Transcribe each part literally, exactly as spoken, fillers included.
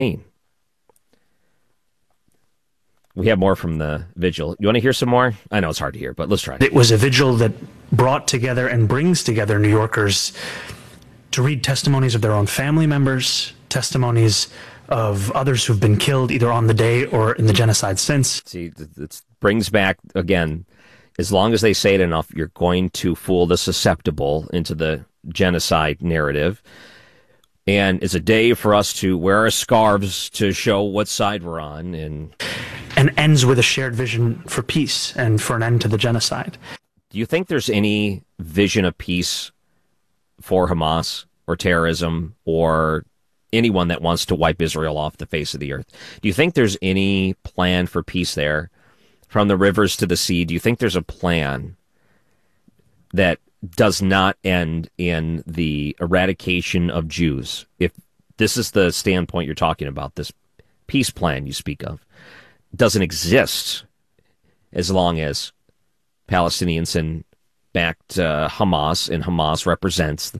We have more from the vigil. You want to hear some more? I know it's hard to hear, but let's try it. It was a vigil that brought together and brings together New Yorkers to read testimonies of their own family members, testimonies of others who've been killed either on the day or in the genocide since. See, it brings back, again, as long as they say it enough, you're going to fool the susceptible into the genocide narrative. And it's a day for us to wear our scarves to show what side we're on. And and ends with a shared vision for peace and for an end to the genocide. Do you think there's any vision of peace for Hamas or terrorism or anyone that wants to wipe Israel off the face of the earth? Do you think there's any plan for peace there? From the rivers to the sea, do you think there's a plan that does not end in the eradication of Jews? If this is the standpoint you're talking about, this peace plan you speak of doesn't exist as long as Palestinians and backed uh, Hamas, and Hamas represents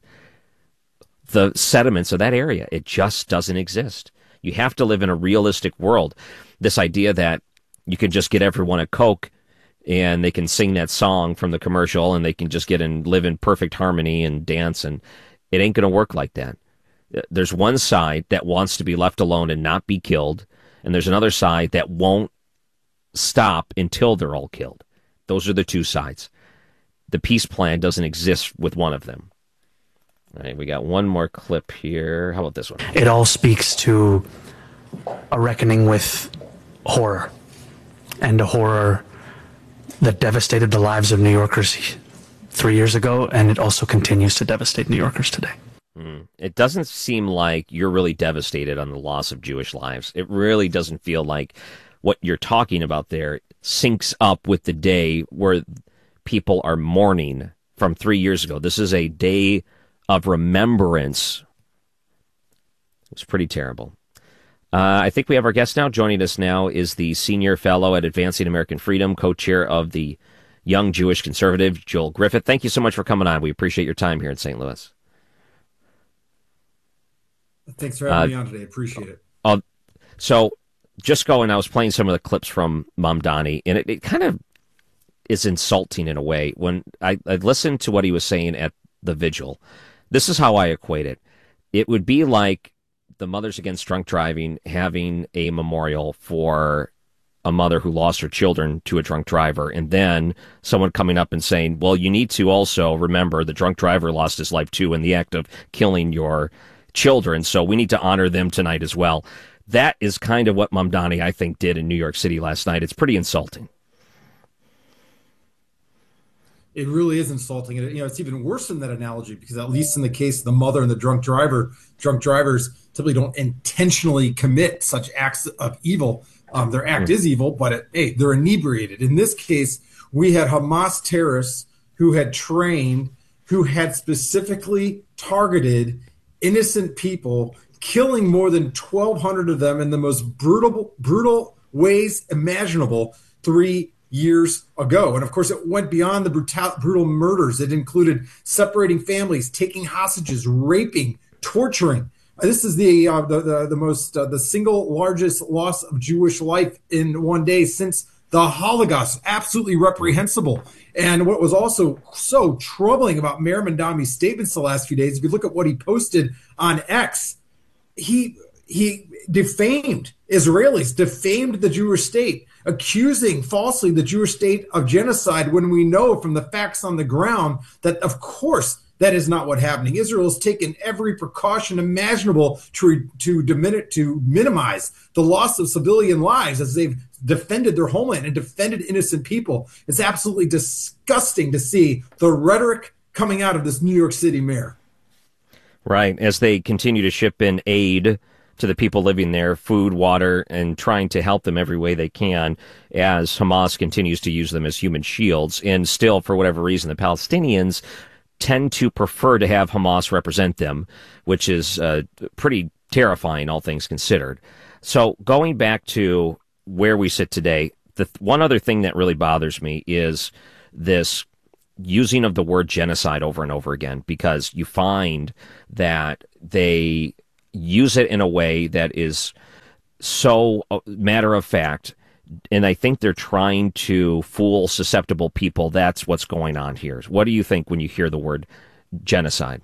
the sediments of that area. It just doesn't exist. You have to live in a realistic world. This idea that you can just get everyone a Coke and they can sing that song from the commercial and they can just get and live in perfect harmony and dance, and it ain't going to work like that. There's one side that wants to be left alone and not be killed, and there's another side that won't stop until they're all killed. Those are the two sides. The peace plan doesn't exist with one of them. All right, we got one more clip here. How about this one? It all speaks to a reckoning with horror, and a horror that devastated the lives of New Yorkers three years ago, and it also continues to devastate New Yorkers today. Mm. It doesn't seem like you're really devastated on the loss of Jewish lives. It really doesn't feel like what you're talking about there syncs up with the day where people are mourning from three years ago. This is a day of remembrance. It was pretty terrible. Uh, I think we have our guest now. Joining us now is the senior fellow at Advancing American Freedom, co-chair of the Young Jewish Conservative, Joel Griffith. Thank you so much for coming on. We appreciate your time here in Saint Louis. Thanks for having uh, me on today. Appreciate it. Uh, so just going, I was playing some of the clips from Mamdani, and it, it kind of is insulting in a way. When I, I listened to what he was saying at the vigil, this is how I equate it. It would be like the Mothers Against Drunk Driving having a memorial for a mother who lost her children to a drunk driver, and then someone coming up and saying, well, you need to also remember the drunk driver lost his life too in the act of killing your children, so we need to honor them tonight as well. That is kind of what Mamdani, I think, did in New York City last night. It's pretty insulting. It really is insulting. You know, it's even worse than that analogy, because at least in the case of the mother and the drunk driver, drunk drivers typically don't intentionally commit such acts of evil. Um, their act mm. is evil, but it, hey, they're inebriated. In this case, we had Hamas terrorists who had trained, who had specifically targeted innocent people, killing more than twelve hundred of them in the most brutal, brutal ways imaginable three years ago. And of course, it went beyond the brutal, brutal murders. It included separating families, taking hostages, raping, torturing. This is the uh, the, the the most uh, the single largest loss of Jewish life in one day since the Holocaust. Absolutely reprehensible. And what was also so troubling about Mayor Mamdani's statements the last few days, if you look at what he posted on X, he he defamed Israelis, defamed the Jewish state, accusing falsely the Jewish state of genocide, when we know from the facts on the ground that, of course, that is not what happening. Israel has taken every precaution imaginable to to diminish, to minimize the loss of civilian lives as they've defended their homeland and defended innocent people. It's absolutely disgusting to see the rhetoric coming out of this New York City mayor. Right, as they continue to ship in aid to the people living there, food, water, and trying to help them every way they can, as Hamas continues to use them as human shields. And still, for whatever reason, the Palestinians tend to prefer to have Hamas represent them, which is uh, pretty terrifying, all things considered. So going back to where we sit today, the th- one other thing that really bothers me is this using of the word genocide over and over again, because you find that they use it in a way that is so matter of fact, and I think they're trying to fool susceptible people. That's what's going on here. What do you think when you hear the word genocide?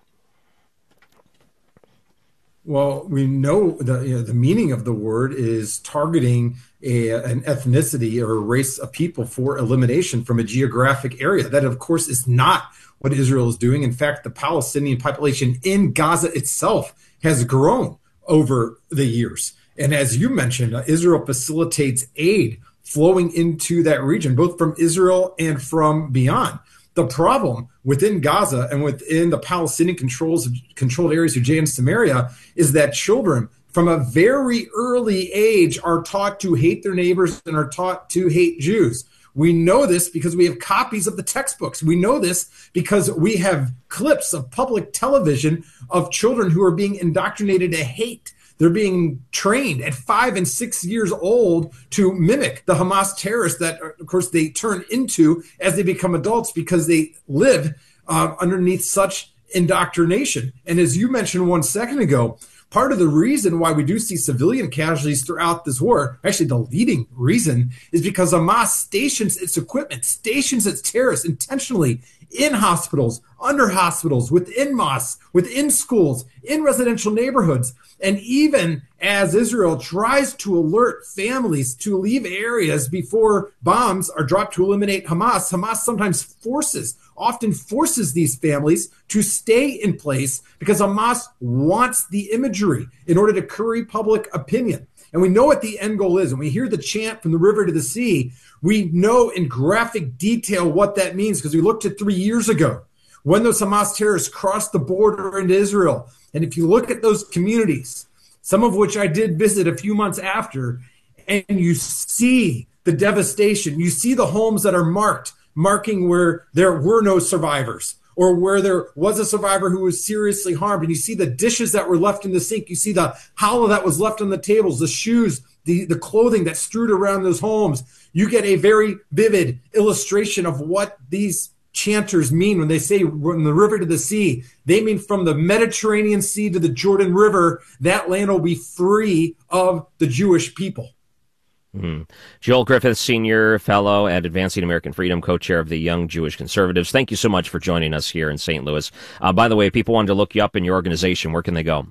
Well, we know the you know, the meaning of the word is targeting a, an ethnicity or a race of people for elimination from a geographic area. That, of course, is not what Israel is doing. In fact, the Palestinian population in Gaza itself has grown over the years. And as you mentioned, uh, Israel facilitates aid flowing into that region, both from Israel and from beyond. The problem within Gaza and within the Palestinian controls, controlled areas of Judea and Samaria is that children from a very early age are taught to hate their neighbors and are taught to hate Jews. We know this because we have copies of the textbooks. We know this because we have clips of public television of children who are being indoctrinated to hate. They're being trained at five and six years old to mimic the Hamas terrorists that, of course, they turn into as they become adults because they live uh, underneath such indoctrination. And as you mentioned one second ago, part of the reason why we do see civilian casualties throughout this war, actually the leading reason, is because Hamas stations its equipment, stations its terrorists intentionally in hospitals, under hospitals, within mosques, within schools, in residential neighborhoods. And even as Israel tries to alert families to leave areas before bombs are dropped to eliminate Hamas, Hamas sometimes forces, often forces these families to stay in place because Hamas wants the imagery in order to curry public opinion. And we know what the end goal is. When we hear the chant from the river to the sea, we know in graphic detail what that means because we looked at three years ago when those Hamas terrorists crossed the border into Israel. And if you look at those communities, some of which I did visit a few months after, and you see the devastation, you see the homes that are marked, marking where there were no survivors or where there was a survivor who was seriously harmed. And you see the dishes that were left in the sink. You see the challah that was left on the tables, the shoes, the, the clothing that strewed around those homes. You get a very vivid illustration of what these chanters mean when they say from the river to the sea. They mean from the Mediterranean Sea to the Jordan River, that land will be free of the Jewish people. Mm-hmm. Joel Griffith, Senior Fellow at Advancing American Freedom, co-chair of the Young Jewish Conservatives. Thank you so much for joining us here in Saint Louis. Uh, by the way, if people wanted to look you up in your organization, where can they go?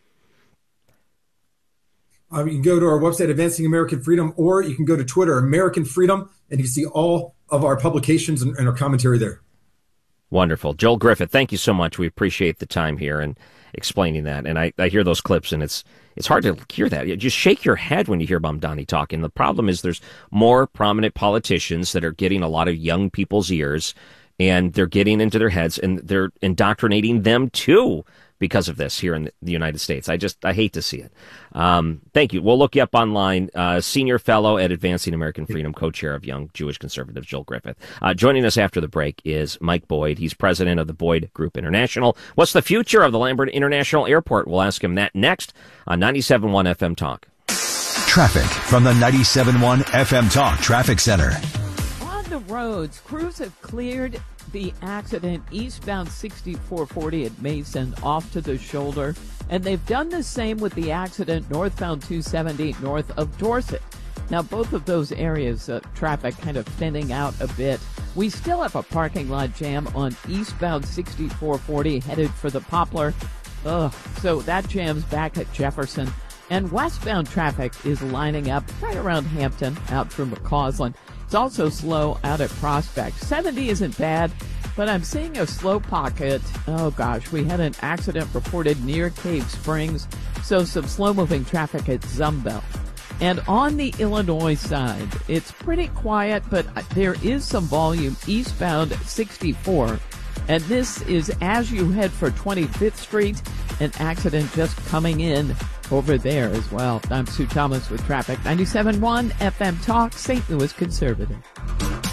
Uh, you can go to our website, Advancing American Freedom, or you can go to Twitter, American Freedom, and you can see all of our publications and, and our commentary there. Wonderful. Joel Griffith, thank you so much. We appreciate the time here and explaining that. And I, I hear those clips, and it's it's hard to hear that. You just shake your head when you hear Mamdani talking. The problem is there's more prominent politicians that are getting a lot of young people's ears, and they're getting into their heads, and they're indoctrinating them too because of this here in the United States. I just, I hate to see it. Um, thank you. We'll look you up online. Uh, Senior Fellow at Advancing American Freedom, co-chair of Young Jewish Conservatives, Joel Griffith. Uh, joining us after the break is Mike Boyd. He's president of the Boyd Group International. What's the future of the Lambert International Airport? We'll ask him that next on ninety-seven point one F M Talk. Traffic from the ninety-seven point one F M Talk Traffic Center. On the roads, crews have cleared the accident eastbound sixty-four forty at Mason off to the shoulder, and they've done the same with the accident northbound two seventy north of Dorset. Now, both of those areas, uh, traffic kind of thinning out a bit. We still have a parking lot jam on eastbound sixty-four forty headed for the Poplar. Ugh, so that jam's back at Jefferson. And westbound traffic is lining up right around Hampton out through McCausland. It's also slow out at Prospect. seventy isn't bad, but I'm seeing a slow pocket. Oh gosh, we had an accident reported near Cave Springs, so some slow-moving traffic at Zumbel. And on the Illinois side, it's pretty quiet, but there is some volume eastbound sixty-four. And this is as you head for twenty-fifth Street, an accident just coming in over there as well. I'm Sue Thomas with traffic. ninety-seven point one F M Talk, Saint Louis Conservative.